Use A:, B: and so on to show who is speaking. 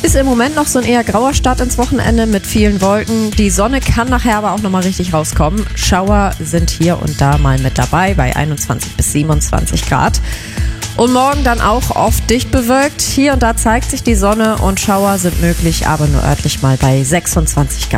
A: Ist im Moment noch so ein eher grauer Start ins Wochenende mit vielen Wolken. Die Sonne kann nachher aber auch nochmal richtig rauskommen. Schauer sind hier und da mal mit dabei bei 21 bis 27 Grad. Und morgen dann auch oft dicht bewölkt. Hier und da zeigt sich die Sonne und Schauer sind möglich, aber nur örtlich mal bei 26 Grad.